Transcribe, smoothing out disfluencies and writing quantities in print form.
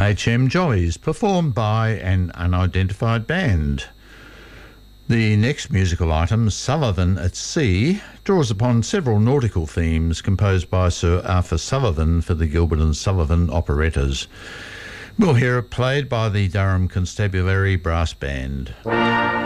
HM Jollies, performed by an unidentified band. The next musical item, Sullivan at Sea, draws upon several nautical themes composed by Sir Arthur Sullivan for the Gilbert and Sullivan operettas. We'll hear it played by the Durham Constabulary Brass Band.